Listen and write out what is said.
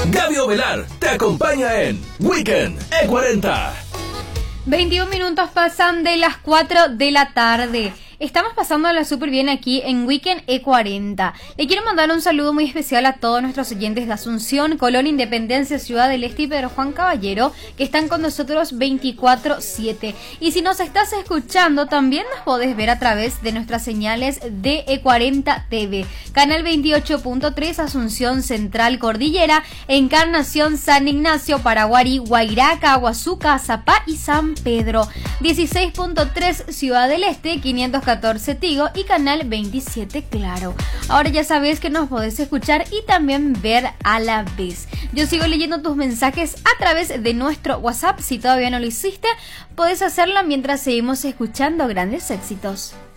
Gaby Ovelar te acompaña en Weekend E40. 21 minutos pasan de las 4 de la tarde. Estamos pasándola súper bien aquí en Weekend E40. Le quiero mandar un saludo muy especial a todos nuestros oyentes de Asunción, Colón, Independencia, Ciudad del Este y Pedro Juan Caballero, que están con nosotros 24/7. Y si nos estás escuchando, también nos podés ver a través de nuestras señales de E40 TV. Canal 28.3, Asunción Central Cordillera, Encarnación, San Ignacio, Paraguarí, Guairaca, Aguazuca, Zapá y San Pedro. 16.3, Ciudad del Este, 514 Tigo y Canal 27 Claro. Ahora ya sabes que nos podés escuchar y también ver a la vez. Yo sigo leyendo tus mensajes a través de nuestro WhatsApp. Si todavía no lo hiciste, podés hacerlo mientras seguimos escuchando grandes éxitos.